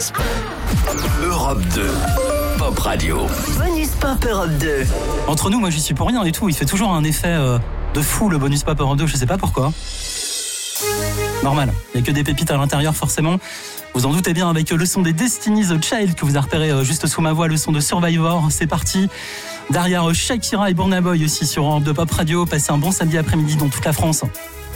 Europe 2, Pop Radio. Bonus Pop Europe 2. Entre nous, moi j'y suis pour rien et tout. Il fait toujours un effet de fou le bonus Pop Europe 2, je sais pas pourquoi. Normal, il n'y a que des pépites à l'intérieur forcément. Vous en doutez bien avec le son des Destiny's Child que vous avez repéré juste sous ma voix, le son de Survivor. C'est parti. Derrière Shakira et Burna Boy aussi sur Europe 2 Pop Radio. Passez un bon samedi après-midi dans toute la France.